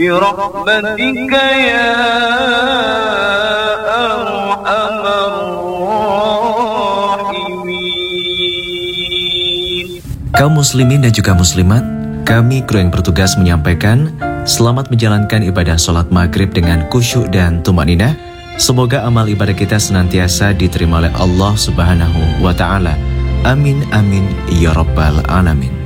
برحمتك يا أرحم الراحمين. Kaum muslimin dan juga muslimat, kami kru yang bertugas menyampaikan selamat menjalankan ibadah sholat maghrib dengan khusyuk dan tumaninah. Semoga amal ibadah kita senantiasa diterima oleh Allah Subhanahu wa Ta'ala. Amin amin ya rabbal alamin.